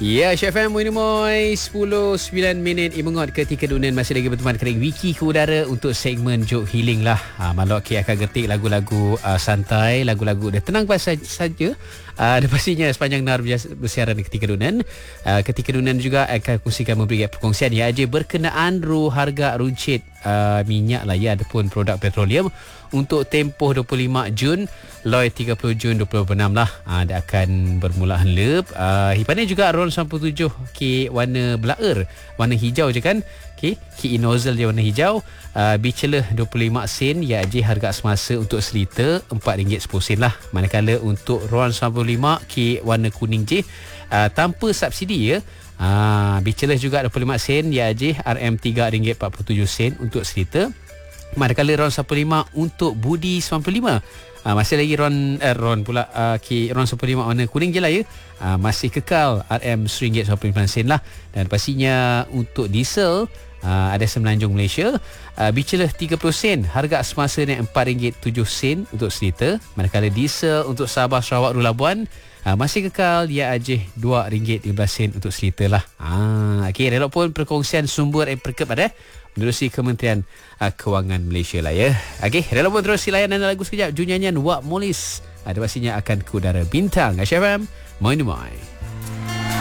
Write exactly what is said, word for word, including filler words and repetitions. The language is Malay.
Ya, Syed F M Moy sepuluh sembilan minit imengot ketika dunia masih lagi berteman kering Wiki ke udara untuk segmen Joke Healing lah. Ha, Malok okay, akan getik lagu-lagu uh, santai, lagu-lagu dah tenang saja. Uh, dan pastinya sepanjang nar bersiaran di ketika dunia. Uh, ketika dunia juga akan kongsikan memberi perkongsian ya aja berkenaan ru harga runcit uh, minyak lah ya ataupun produk petroleum untuk tempoh dua puluh lima Jun Loi tiga puluh Jun dua ribu dua puluh enam lah. Ha, dia akan bermula henlep. Uh, hipannya juga RON sembilan puluh tujuh K warna belaer, warna hijau je kan. Okey, key nozzle dia warna hijau. Uh, bicelah dua puluh lima sen ya je harga semasa untuk seliter empat ringgit sepuluh sen lah. Manakala untuk RON sembilan puluh lima K warna kuning je uh, tanpa subsidi ya. Ah, uh, bicelah juga dua puluh lima sen ya je R M tiga ringgit empat puluh tujuh sen untuk seliter. Manakala RON sembilan puluh lima untuk Budi sembilan puluh lima. Uh, masih lagi RON eh, RON pula uh, K RON sembilan puluh lima warna kuning je lah ya. Uh, masih kekal R M satu ringgit sembilan puluh lima sen lah. Dan pastinya untuk diesel uh, ada Semenanjung Malaysia uh, bicelah tiga puluh sen, harga semasa naik empat ringgit tujuh sen untuk seliter. Manakala diesel untuk Sabah, Sarawak, Labuan uh, masih kekal dia ajih dua ringgit lima belas sen untuk seliter lah. Ah, okey, relok pun perkongsian sumber yang perkep ada menerusi Kementerian uh, Kewangan Malaysia lah ya. Okey, relok pun terus layanan lagu sekejap. Junyanyian Wak Molis ada pastinya akan ke udara bintang Syed F M Moin Moin.